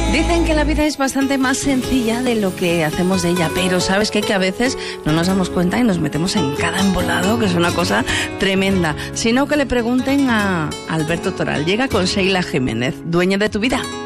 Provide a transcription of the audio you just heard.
Dicen que la vida es bastante más sencilla de lo que hacemos de ella, pero ¿sabes qué? Que a veces no nos damos cuenta y nos metemos en cada embolado, que es una cosa tremenda. Sino que le pregunten a Alberto Toral. Llega con Sheila Jiménez, dueña de tu vida.